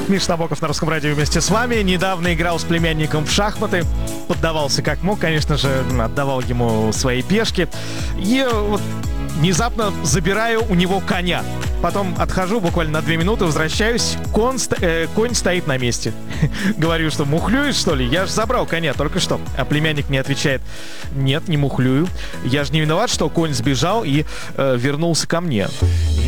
Миша Набоков на Русском радио вместе с вами. Недавно играл с племянником в шахматы. Поддавался как мог, конечно же, отдавал ему свои пешки. И вот внезапно забираю у него коня. Потом отхожу буквально на 2 минуты, возвращаюсь, конь стоит на месте. Говорю, что мухлюешь, что ли? Я же забрал коня только что. А племянник мне отвечает: нет, не мухлюю. Я же не виноват, что конь сбежал и вернулся ко мне.